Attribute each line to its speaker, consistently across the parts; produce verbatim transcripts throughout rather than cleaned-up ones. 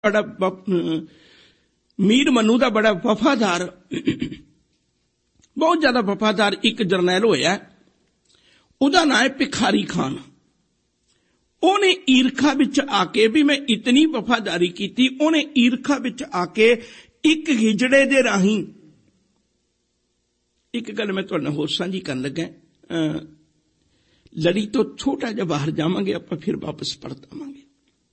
Speaker 1: बड़ा मीर मनु का बड़ा वफादार, बहुत ज्यादा वफादार एक जरनैल होया, उहदा नाम है भिखारी खान। उन्हें ईरखा विच आके भी मैं इतनी वफादारी की, उन्हें ईरखा विच आके एक हिजड़े दे राही एक गल मैं तुहाडे नाल होर सांझी करन लगा। लड़ी तो छोटा जिहा बाहर जावांगे, आपां फिर वापस परत आवांगे।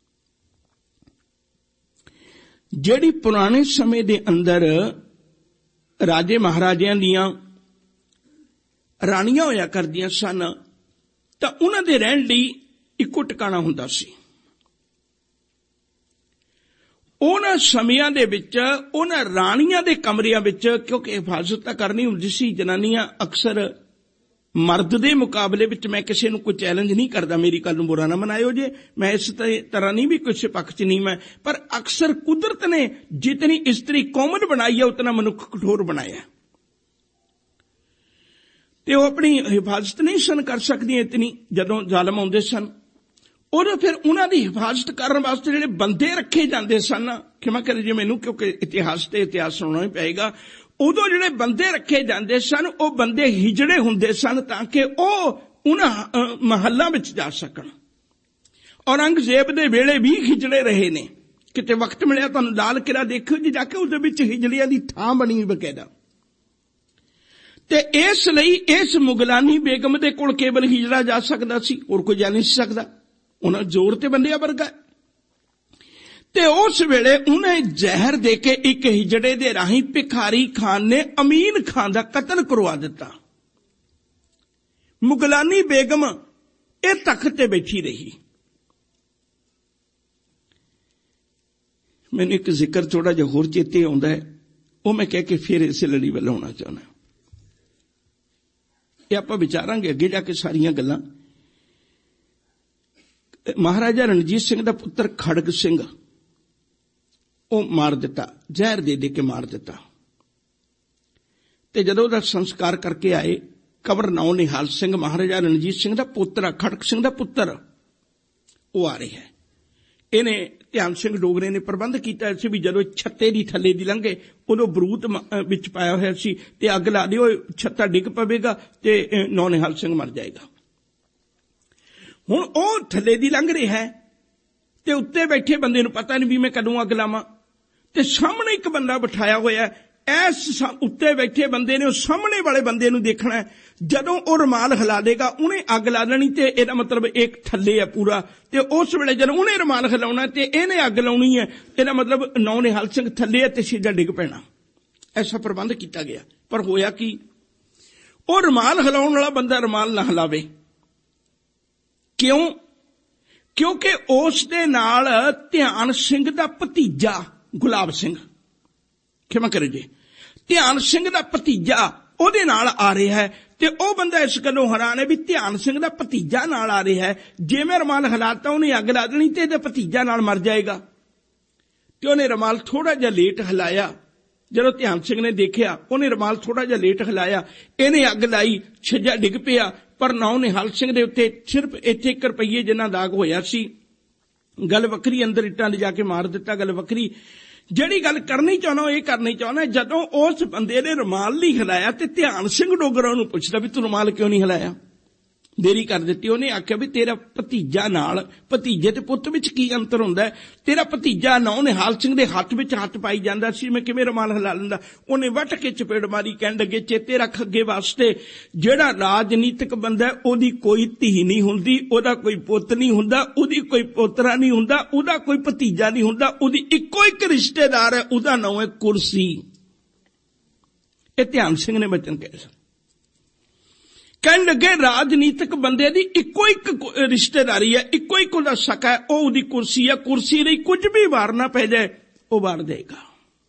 Speaker 1: जिहड़ी पुराने समय दे अंदर राजे महाराजियां दियां राणियां होया करदियां सन, तां उन्हां दे रहण लई इक्को ठिकाणा हुंदा सी। उन्हां समयां दे विच उन्हां राणियां दे कमरियां विच, क्योंकि हिफाजत तां करनी हुंदी सी, जनानियां अक्सर मर्द दे मुकाबले विच, मैं किसी नूं कोई चैलेंज नहीं करदा, मेरी गल नूं बुरा ना मनायो जे, मैं इस तरह नहीं भी किसी पक्ष च नहीं, मैं पर अक्सर कुदरत ने जितनी स्त्री कोमल बनाई है उतना मनुख कठोर बनाया, ते वो अपनी हिफाजत नहीं सन कर सकदियां इतनी। जदों जालम आउंदे सन उदों फिर उन्हां दी हिफाजत करन वास्ते जिहड़े बंदे रखे जांदे सन, क्षमा करिए जी मैनूं, क्योंकि इतिहास ते इतिहास सुनाना ही पएगा, उदों जिहड़े बंदे रखे जांदे सन वो बंदे हिजड़े हुंदे सन ताकि वो उन्हां महल्लां विच जा सकण। औरंगजेब दे वेले भी हिजड़े रहे ने, किते वक्त मिलिया तुहानूं लाल किला देखिओ जी जाके, उहदे विच हिजड़ियां दी थां बनी बकायदा। ते इस लई इस मुगलानी बेगम दे कोल केवल हिजड़ा जा सकदा सी, होर कोई जा नहीं सकदा, उन्हां जोर ते बंदिया वर्गा। ते उस वेले उन्हें जहर दे के एक हिजड़े दे राही भिखारी खान ने अमीन खान दा कतल करवा दिता। मुगलानी बेगम ए तख्त ते बैठी रही। मैंने एक जिक्र थोड़ा जिहा होर चेते आउंदा है, वो मैं कह के फिर इस लड़ी वाल आउणा चाहुंदा। ये आपां विचारांगे अगे जाके सारियां गल्लां। महाराजा रणजीत सिंह दा पुत्र खड़ग सिंह वो मार दिता, जहर दे दे के मार दिता। ते जदों दा संस्कार करके आए, कबर नौ निहाल सिंह महाराजा रणजीत सिंह दा पुत्र, खड़ग सिंह दा पुत्र वो आ रहा है। इन्हें ध्यान सिंह डोगरे ने प्रबंध किया सी भी जदों छत्ते दी थल्ले दी लंघे उदों बरूद विच पाया होया सी ते अग ला दिओ, छत्ता डिग पवेगा ते नौ निहाल सिंह मर जाएगा। हुण ओ थल्ले दी लंघ रहा है ते उत्ते बैठे बंदे नूं पता नहीं भी मैं कदों अग लावां, ते सामने एक बंदा बिठाया होया है। इस उत्ते बैठे बंदे ने सामने वाले बंदे नूं देखना है, जदों ओ रुमाल हिला देगा उन्हें अग ला देनी, ते इहदा मतलब एक थल्ले है पूरा, ते उस वेले जदों उन्हें रुमाल हिलाउणा ते इहने अग लाउणी है, इहदा मतलब नौ निहाल सिंह थल्ले है ते सीधा डिग पैना। ऐसा प्रबंध किया गया। पर होया कि ओ रुमाल हिलाउण वाला बंदा रुमाल ना हिलावे। क्यों? क्योंकि उस दे नाल ध्यान सिंह दा भतीजा गुलाब सिंह, क्षमा करो जी, ध्यान सिंह दा भतीजा ओदे नाल आ रहा है, ते ओ बंदा इस गल्लों हैरान है भी ध्यान सिंह दा भतीजा नाल आ रहा है, जे मैं रुमाल हिलाता उन्हें अग ला देनी ते इहदा भतीजा नाल मर जाएगा। ते उन्हें रुमाल थोड़ा जिहा लेट हिलाया। जदों ध्यान सिंह ने देखिया उन्हें रुमाल थोड़ा जिहा लेट हिलाया, इहने अग लाई, छज्जा डिग पिया, पर नौ निहाल सिंह दे उत्ते सिर्फ इत्थे एक रुपये जिन्ना दाग होया सी। गल वखरी, अंदर इट्टां ले जाके मार दिता, गल वखरी। जिहड़ी गल करनी चाहना ये करनी चाहना, जदों उस बंदे ने रुमाल नहीं हिलाया ते ध्यान सिंह डोगरा नूं पुछदा भी तू रुमाल क्यों नहीं हिलाया, देरी कर दी। उन्हें आख्या भी तेरा भतीजा नाल, भतीजे ते पुत्त विच की अंतर हुंदा है, तेरा भतीजा नौ निहाल सिंह दे हत्थ विच हत्थ पाई जांदा सी, मैं किवें रुमाल हिला लैंदा। उन्हें वट के चपेड़ मारी, कहण लगे चेते रख अगे वास्ते जिहड़ा राजनीतिक बंदा है ओदी कोई धी नहीं हुंदी, ओदा कोई पुत्त नहीं हुंदा, ओदी कोई पोतरा नहीं हुंदा, ओदा कोई भतीजा नहीं हुंदा, ओदी इक्को एक रिश्तेदार है, ओदा नाम है कुर्सी। ये ध्यान सिंह ने वचन कहे। कहन लगे राजनीतिक बंदे दी इक्को एक रिश्तेदारी है, इक्को एक उहदा सका है, ओ उहदी कुर्सी है, कुर्सी लई कुछ भी वारना पै जाए वो वार देगा।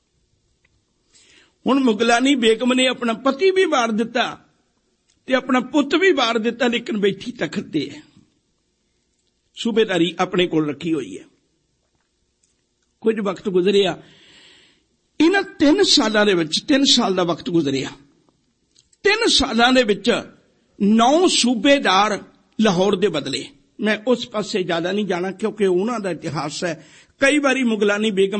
Speaker 1: हुण मुगलानी बेगम ने अपना पति भी वार दिता ते अपना पुत भी वार दिता, लेकिन बैठी तख्त ते है, सूबेदारी अपने कोल रखी हुई है। कुछ वक्त गुजरिया, इन्हां तीन सालां दे विच तीन साल दा वक्त गुजरिया। तीन सालां दे विच नौ सूबेदार लाहौर दे बदले। मैं उस पासे ज्यादा नहीं जाना क्योंकि उन्हां दा इतिहास है, ਕਈ ਵਾਰੀ ਮੁਗਲਾਨੀ ਬੇਗਮ